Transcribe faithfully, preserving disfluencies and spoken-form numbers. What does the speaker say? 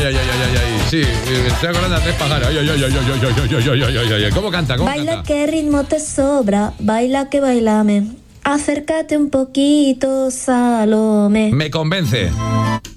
Ay, ay, ay, ay, ay, sí, me estoy acordando de Andrés Pájaro. Ay, ay, ay, ay, ay, ay, ay, ay, ay, ay, ay. ¿Cómo canta? ¿Cómo Baila canta? que ritmo te sobra, baila que bailame. Acércate un poquito, Salomé. Me convence.